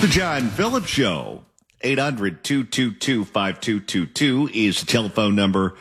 The John Phillips Show. 800-222-5222 is the telephone number.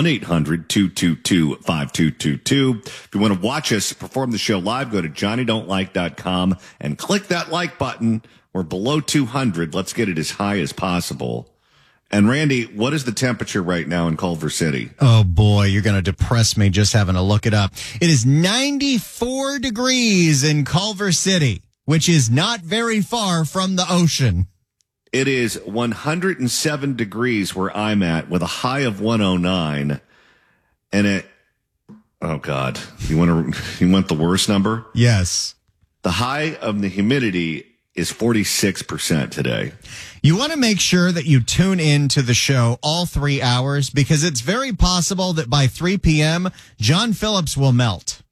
1-800-222-5222. If you want to watch us perform the show live, go to johnnydon'tlike.com and click that like button. We're below 200. Let's get it as high as possible. And Randy, what is the temperature right now in Culver City? Oh boy, you're going to depress me just having to look it up. It is 94 degrees in Culver City, which is not very far from the ocean. It is 107 degrees where I'm at with a high of 109. And oh God, you want the worst number? Yes. The high of the humidity is 46% today. You want to make sure that you tune in to the show all 3 hours because it's very possible that by 3 p.m., John Phillips will melt.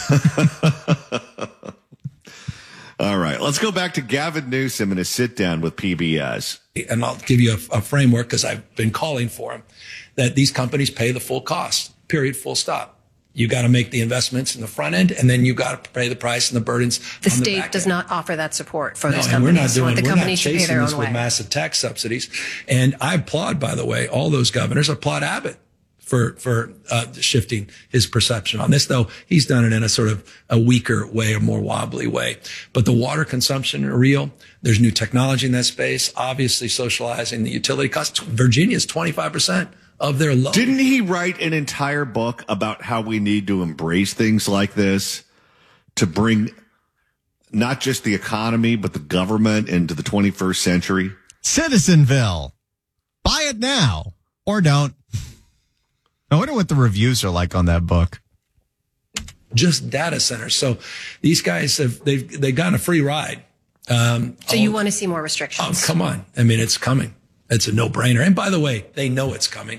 All right, let's go back to Gavin Newsom and a sit down with PBS. And I'll give you a framework because I've been calling for him, that these companies pay the full cost, period, full stop. You got to make the investments in the front end, and then you got to pay the price and the burdens. The state does not offer that support for those and companies. we're not Should pay their this own with way. massive tax subsidies. And I applaud, by the way, all those governors. I applaud Abbott for shifting his perception on this, though he's done it in a sort of a weaker way, a more wobbly way. But the water consumption are real. There's new technology in that space. Obviously, socializing the utility costs. Virginia is 25% of their load. Didn't he write an entire book about how we need to embrace things like this to bring not just the economy, but the government into the 21st century? Citizenville. Buy it now or don't. I wonder what the reviews are like on that book. Just data centers. So these guys they've gotten a free ride. So you want to see more restrictions? Oh, come on. I mean, it's coming. It's a no-brainer. And by the way, they know it's coming.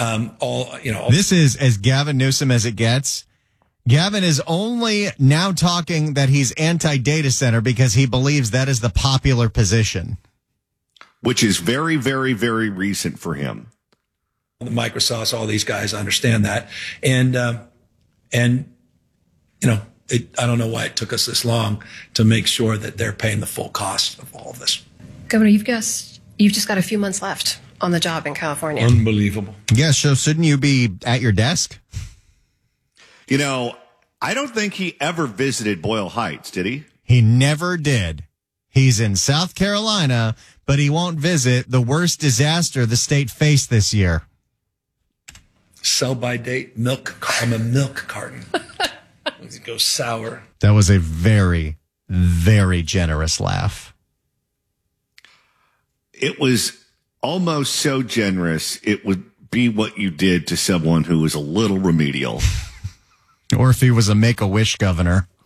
This is as Gavin Newsom as it gets. Gavin is only now talking that he's anti-data center because he believes that is the popular position. Which is very, very, very recent for him. The Microsofts, all these guys understand that. And I don't know why it took us this long to make sure that they're paying the full cost of all of this. Governor, you've just got a few months left on the job in California. Unbelievable. Yeah, so shouldn't you be at your desk? You know, I don't think he ever visited Boyle Heights, did he? He never did. He's in South Carolina, but he won't visit the worst disaster the state faced this year. Sell by date milk. I'm a milk carton. It goes sour. That was a very, very generous laugh. It was almost so generous it would be what you did to someone who was a little remedial. Or if he was a Make-A-Wish governor.